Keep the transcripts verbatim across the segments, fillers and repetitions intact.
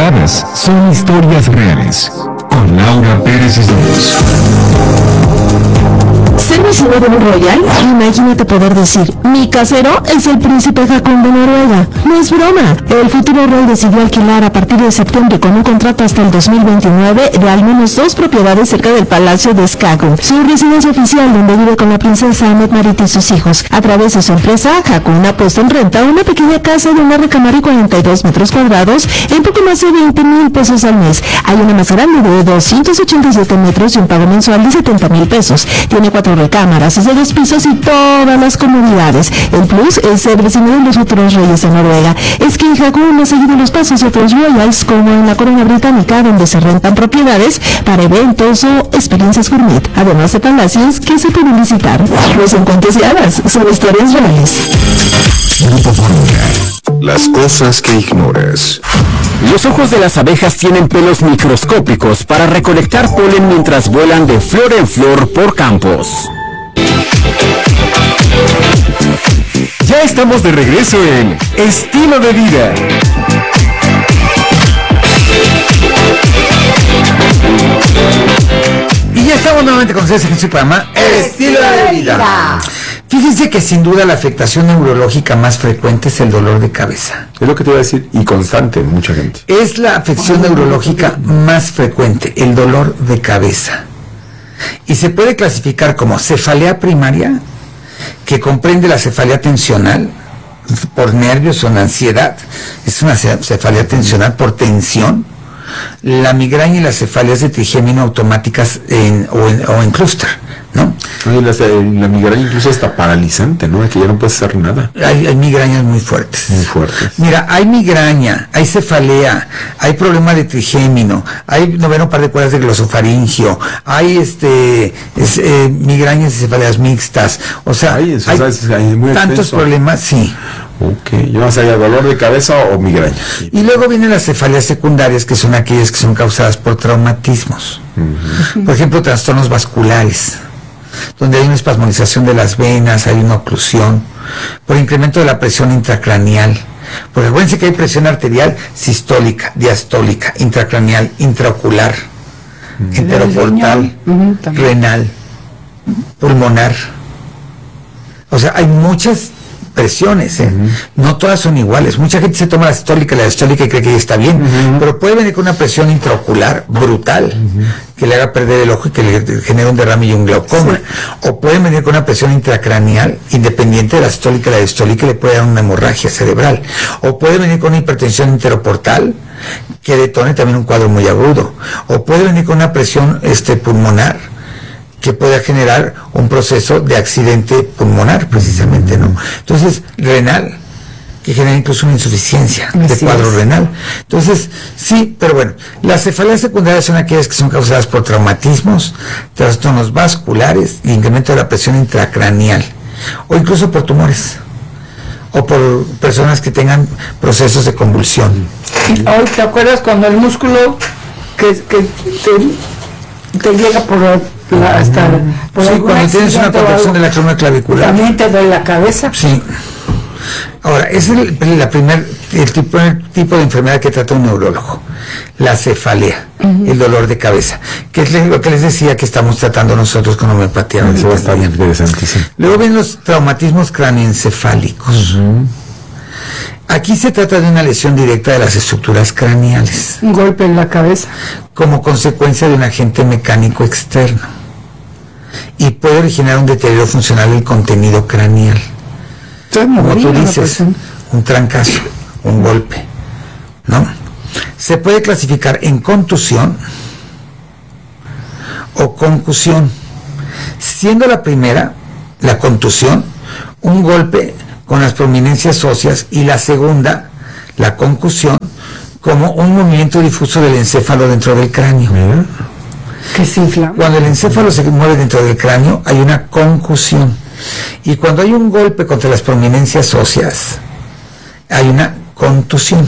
contadas, son historias reales. Con Laura Pérez Islas. ¿Ser vecino de un royal? Imagínate poder decir, mi casero es el príncipe Haakon de Noruega. No es broma. El futuro rey decidió alquilar a partir de septiembre con un contrato hasta el dos mil veintinueve de al menos dos propiedades cerca del palacio de Skagun, su residencia oficial donde vive con la princesa Mette-Marit y sus hijos. A través de su empresa, Haakon ha puesto en renta una pequeña casa de una recámara y cuarenta y dos metros cuadrados en poco más de veinte mil pesos al mes. Hay una más grande de doscientos ochenta y siete metros y un pago mensual de setenta mil pesos. Tiene cuatro recámaras, es de dos pisos y todas las comodidades. El plus es ser vecino de los futuros reyes de Noruega. Es que Haakon ha seguido los pasos de otros royals, como en la corona británica, donde se rentan propiedades para eventos o experiencias gourmet, además de palacios que se pueden visitar. Los encuentros y hadas son historias reales. Grupo Fórmula. Las cosas que ignoras. Los ojos de las abejas tienen pelos microscópicos para recolectar polen mientras vuelan de flor en flor por campos. Ya estamos de regreso en Estilo de Vida. Y ya estamos nuevamente con ustedes en su programa Estilo de Vida. Fíjense que sin duda la afectación neurológica más frecuente es el dolor de cabeza. Es lo que te iba a decir, y constante en mucha gente. Es la afección neurológica más frecuente, el dolor de cabeza. Y se puede clasificar como cefalea primaria, que comprende la cefalea tensional por nervios o en ansiedad. Es una cefalea tensional por tensión. La migraña y las cefaleas de trigémino automáticas en, o, en, o en clúster, ¿no? Ay, la, la migraña incluso está paralizante, ¿no? Que ya no puedes hacer nada. Hay, hay migrañas muy fuertes. Muy fuertes. Mira, hay migraña, hay cefalea, hay problema de trigémino, hay noveno par de cuerdas de glosofaringio, hay este es, eh, migrañas y cefaleas mixtas. O sea, Ay, eso, hay ¿sabes? Hay muy tantos extenso. problemas, sí. Ok, yo más allá, dolor de cabeza o migraña. Y luego vienen las cefaleas secundarias, que son aquellas que son causadas por traumatismos. Uh-huh. Por ejemplo, trastornos vasculares, donde hay una espasmodización de las venas, hay una oclusión, por incremento de la presión intracraneal. Porque acuérdense que hay presión arterial sistólica, diastólica, intracraneal, intraocular, uh-huh. enteroportal, uh-huh, renal, pulmonar. O sea, hay muchas presiones, ¿eh? Uh-huh. No todas son iguales. Mucha gente se toma la sistólica y la diastólica y cree que ya está bien, uh-huh. pero puede venir con una presión intraocular brutal, uh-huh. que le haga perder el ojo y que le genere un derrame y un glaucoma. Sí. O puede venir con una presión intracraneal independiente de la sistólica y la diastólica y le puede dar una hemorragia cerebral. O puede venir con una hipertensión interoportal que detone también un cuadro muy agudo. O puede venir con una presión este, pulmonar que pueda generar un proceso de accidente pulmonar, precisamente, ¿no? Entonces, renal, que genera incluso una insuficiencia de cuadro renal. Entonces, sí, pero bueno, las cefaleas secundarias son aquellas que son causadas por traumatismos, trastornos vasculares, incremento de la presión intracraneal, o incluso por tumores, o por personas que tengan procesos de convulsión. Hoy, ¿te acuerdas cuando el músculo que, que te, te llega por la, la, hasta por sí, cuando tienes una contracción de la columna clavicular? También te duele la cabeza. Sí. Ahora, ese es el, la primer, el tipo, el tipo de enfermedad que trata un neurólogo, la cefalea, uh-huh. el dolor de cabeza, que es lo que les decía que estamos tratando nosotros con homeopatía. Eso va a estar bien interesantísimo. Luego vienen los traumatismos cráneoencefálicos. Uh-huh. Aquí se trata de una lesión directa de las estructuras craneales. Un golpe en la cabeza. Como consecuencia de un agente mecánico externo. Y puede originar un deterioro funcional del contenido craneal. Como tú dices, un trancazo, un golpe, ¿no? Se puede clasificar en contusión o concusión, siendo la primera, la contusión, un golpe con las prominencias óseas, y la segunda, la concusión, como un movimiento difuso del encéfalo dentro del cráneo. ¿Mira? Que se inflama. Cuando el encéfalo se mueve dentro del cráneo, hay una concusión. Y cuando hay un golpe contra las prominencias óseas, hay una contusión.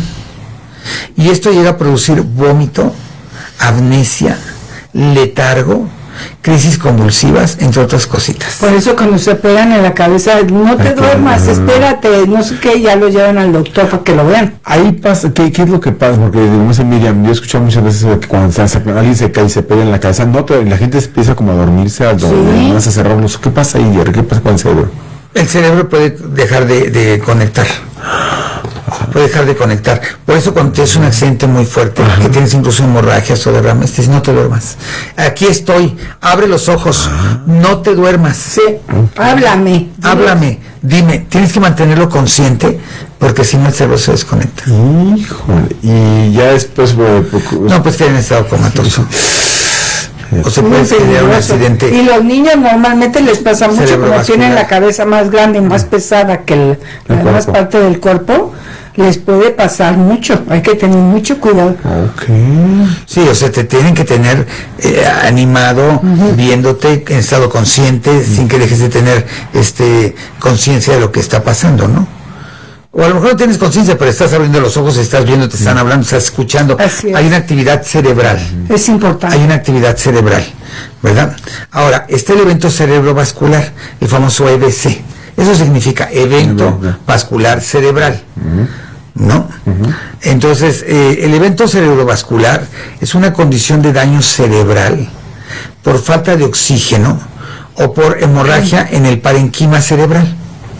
Y esto llega a producir vómito, amnesia, letargo crisis convulsivas, entre otras cositas. Por eso cuando se pegan en la cabeza, no te Ay, duermas, qué- espérate, no sé qué, ya lo llevan al doctor para que lo vean. Ahí pasa, ¿qué, ¿qué es lo que pasa? Porque, como dice Miriam, yo he escuchado muchas veces que cuando está- alguien se cae y se pega en la cabeza, no, pero la gente empieza como a dormirse, a dormir, Sí. a cerrar los... ¿Qué pasa ahí, Jerry? ¿Qué pasa con el cerebro? El cerebro puede dejar de, de conectar. Puede dejar de conectar. Por eso cuando tienes un accidente muy fuerte, que tienes incluso hemorragias o derrames, te dicen, no te duermas. Aquí estoy, abre los ojos, no te duermas. Sí, háblame. Háblame, dime, tienes que mantenerlo consciente, porque si no el cerebro se desconecta. Híjole, y ya después... eh, poco- No, pues que en estado comatoso. O se Muy puede generar un peligroso. accidente. Y los niños normalmente les pasa mucho como Cerebrovascular. tienen la cabeza más grande y más pesada que el- la El demás cuerpo. parte del cuerpo, les puede pasar mucho. Hay que tener mucho cuidado. Ok. Sí, o sea, te tienen que tener eh, animado, viéndote en estado consciente, sin que dejes de tener este conciencia de lo que está pasando, ¿no? O a lo mejor no tienes conciencia, pero estás abriendo los ojos, estás viendo, te están hablando, estás escuchando. Así es. Hay una actividad cerebral. Es importante. Hay una actividad cerebral, ¿verdad? Ahora, está el evento cerebrovascular, el famoso E V C. Eso significa evento Evento. vascular cerebral, ¿no? Entonces, eh, el evento cerebrovascular es una condición de daño cerebral por falta de oxígeno o por hemorragia en el parenquima cerebral.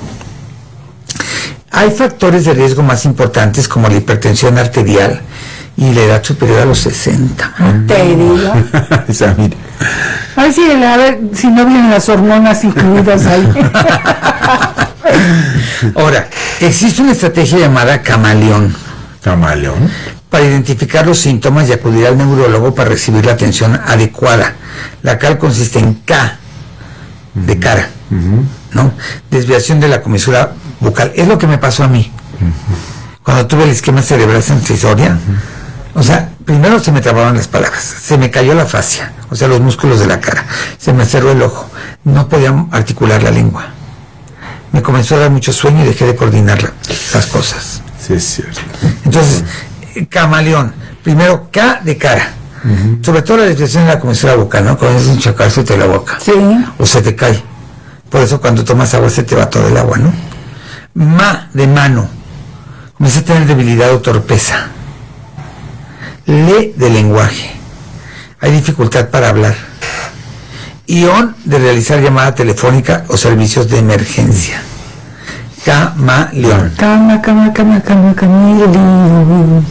Hay factores de riesgo más importantes como la hipertensión arterial y la edad superior a los sesenta. Te digo. O sea, mire, A ver si, a ver si no vienen las hormonas incluidas ahí. Ahora, existe una estrategia llamada camaleón camaleón. para identificar los síntomas y acudir al neurólogo para recibir la atención adecuada, la cual consiste en K de cara, ¿no? Desviación de la comisura bucal. Es lo que me pasó a mí cuando tuve el esquema cerebral sensoria. O sea, primero se me trababan las palabras, se me cayó la fascia, o sea, los músculos de la cara, se me cerró el ojo, no podía articular la lengua. Me comenzó a dar mucho sueño y dejé de coordinar la- las cosas. Sí, es cierto. Entonces, eh, camaleón, primero K de cara, sobre todo la desviación de la comisura bucal, ¿no? Cuando es un chacarse de la boca, Sí. o se te cae. Por eso cuando tomas agua se te va todo el agua, ¿no? Ma de mano, comienza a tener debilidad o torpeza. Le de lenguaje, hay dificultad para hablar. Ion de realizar llamada telefónica o servicios de emergencia. Camaleón. Cama, cama, cama, cama, camaleón.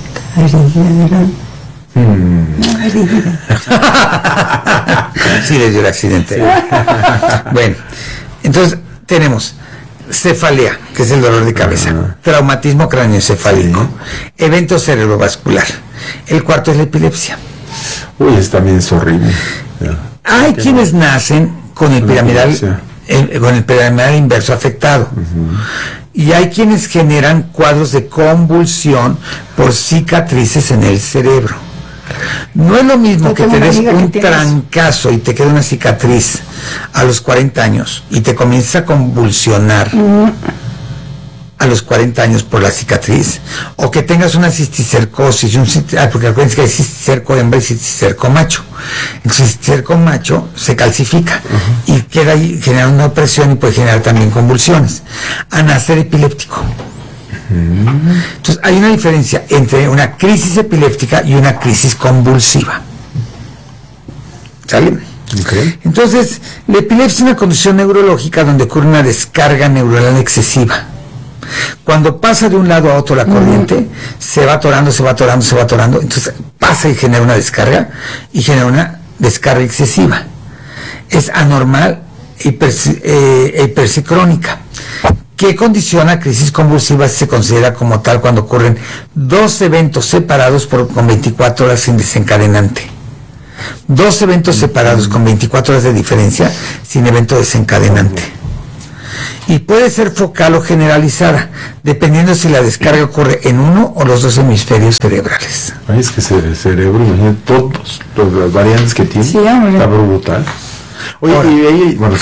Sí, les dio el accidente. Bueno, entonces tenemos cefalea, que es el dolor de cabeza, traumatismo craneoencefálico, evento cerebrovascular. El cuarto es la epilepsia. Uy, ese también es horrible. Ya. Hay quienes nacen con el Con piramidal, epilepsia. el- con el piramidal inverso afectado. Y hay quienes generan cuadros de convulsión por cicatrices en el cerebro. No es lo mismo Yo que tengo te una des amiga que un tiene eso. trancazo y te queda una cicatriz a los cuarenta años y te comienza a convulsionar a los cuarenta años por la cicatriz, o que tengas una cisticercosis, un, cist- ah, porque acuérdense que hay cisticerco hembra y cisticerco macho. El cisticerco macho se calcifica y queda ahí, genera una opresión y puede generar también convulsiones. A nacer epiléptico. Entonces hay una diferencia entre una crisis epiléptica y una crisis convulsiva. ¿Sale? Ok. Entonces, la epilepsia es una condición neurológica donde ocurre una descarga neuronal excesiva. Cuando pasa de un lado a otro la corriente, se va atorando, se va atorando, se va atorando, entonces pasa y genera una descarga, y genera una descarga excesiva. Es anormal hipersi- eh, hipersicrónica, que condiciona crisis convulsiva. Se considera como tal cuando ocurren dos eventos separados por, con veinticuatro horas sin desencadenante. Dos eventos separados con veinticuatro horas de diferencia sin evento desencadenante. Y puede ser focal o generalizada, dependiendo si la descarga ocurre en uno o los dos hemisferios cerebrales. Ay, es que ese cerebro, imagínate todos los, las variantes que tiene. Sí, hombre. Está brutal. Oye, Ahora. y ahí, bueno, sí.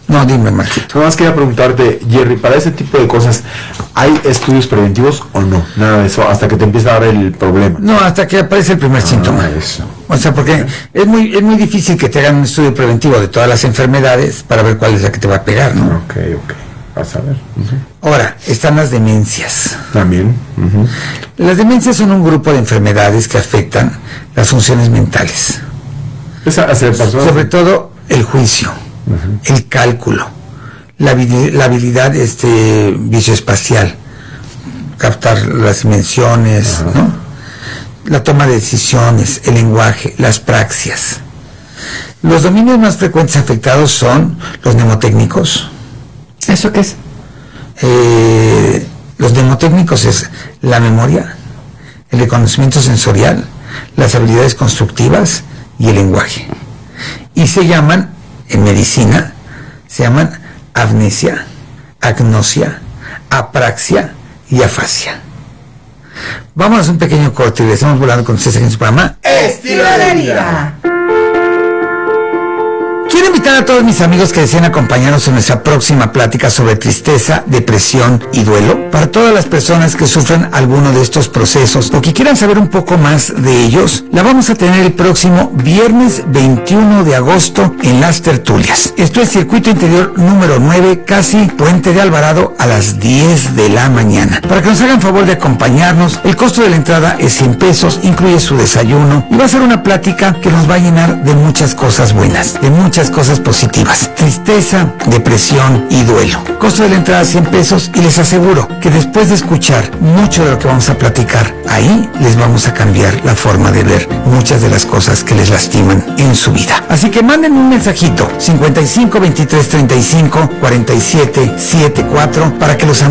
No, dime, Marquito. Nada más quería preguntarte, Jerry, para ese tipo de cosas, ¿hay estudios preventivos o no? Nada de eso, hasta que te empieza a dar el problema. No, hasta que aparece el primer Ah, síntoma. eso. O sea, porque es muy es muy difícil que te hagan un estudio preventivo de todas las enfermedades para ver cuál es la que te va a pegar, ¿no? Ok, ok. Vas a ver. Ujú. Ahora, están las demencias. También. Ujú. Las demencias son un grupo de enfermedades que afectan las funciones mentales. Es hacer personas. Sobre todo el juicio, uh-huh. el cálculo, la, habil- la habilidad este, visoespacial, captar las dimensiones, uh-huh. ¿no? La toma de decisiones, el lenguaje, las praxias. Los dominios más frecuentes afectados son los mnemotécnicos. ¿Eso qué es? Eh, los mnemotécnicos es la memoria, el reconocimiento sensorial, las habilidades constructivas y el lenguaje. Y se llaman, en medicina, se llaman amnesia, agnosia, apraxia y afasia. Vamos a un pequeño corte y estamos volando con ustedes en su programa Estilo de vida. Quiero invitar a todos mis amigos que deseen acompañarnos en nuestra próxima plática sobre tristeza, depresión y duelo. Para todas las personas que sufran alguno de estos procesos o que quieran saber un poco más de ellos, la vamos a tener el próximo viernes veintiuno de agosto en Las Tertulias. Esto es Circuito Interior número nueve, casi Puente de Alvarado, a las diez de la mañana. Para que nos hagan favor de acompañarnos, el costo de la entrada es cien pesos, incluye su desayuno y va a ser una plática que nos va a llenar de muchas cosas buenas, de muchas cosas positivas. Tristeza, depresión y duelo. Costo de la entrada cien pesos y les aseguro que después de escuchar mucho de lo que vamos a platicar, ahí les vamos a cambiar la forma de ver muchas de las cosas que les lastiman en su vida. Así que manden un mensajito cincuenta y cinco veintitrés treinta y cinco cuarenta y siete setenta y cuatro para que los